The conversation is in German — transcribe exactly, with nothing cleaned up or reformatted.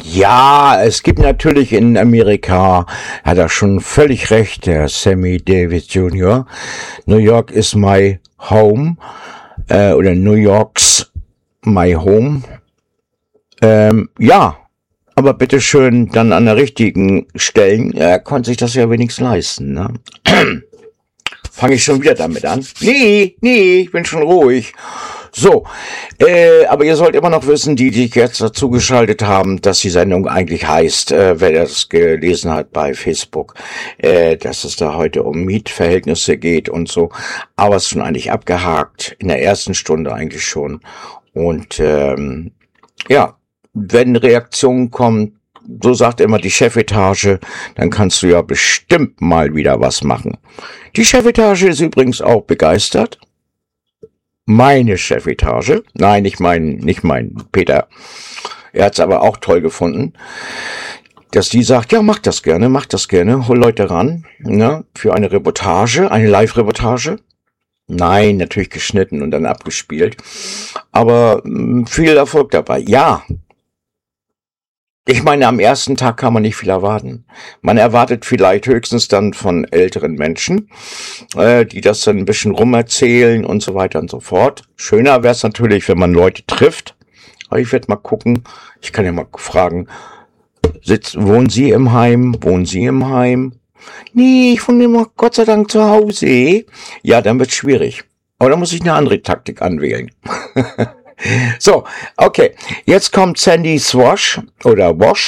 Ja, es gibt natürlich in Amerika, hat er schon völlig recht, der Sammy Davis Junior New York is my home, äh, oder New York's my home. Ähm, ja, aber bitteschön dann an der richtigen Stellen. Er konnte sich das ja wenigstens leisten, ne? Fange ich schon wieder damit an? Nee, nee, ich bin schon ruhig. So, äh, aber ihr sollt immer noch wissen, die, die jetzt dazu geschaltet haben, dass die Sendung eigentlich heißt, äh, wer das gelesen hat bei Facebook, äh, dass es da heute um Mietverhältnisse geht und so. Aber es ist schon eigentlich abgehakt, in der ersten Stunde eigentlich schon. Und ähm, ja, wenn Reaktionen kommen, so sagt immer die Chefetage, dann kannst du ja bestimmt mal wieder was machen. Die Chefetage ist übrigens auch begeistert. Meine Chefetage, nein, nicht mein, nicht mein Peter, er hat es aber auch toll gefunden, dass die sagt, ja, mach das gerne, mach das gerne, hol Leute ran, ne, für eine Reportage, eine Live-Reportage. Nein, natürlich geschnitten und dann abgespielt, aber mh, viel Erfolg dabei, ja. Ich meine, am ersten Tag kann man nicht viel erwarten. Man erwartet vielleicht höchstens dann von älteren Menschen, äh, die das dann ein bisschen rumerzählen und so weiter und so fort. Schöner wäre es natürlich, wenn man Leute trifft. Aber ich werde mal gucken, ich kann ja mal fragen, sitzt, wohnen Sie im Heim? Wohnen Sie im Heim? Nee, ich wohne immer Gott sei Dank zu Hause. Ja, dann wird's schwierig. Aber da muss ich eine andere Taktik anwählen. So, okay, jetzt kommt Sandy Swash oder Wash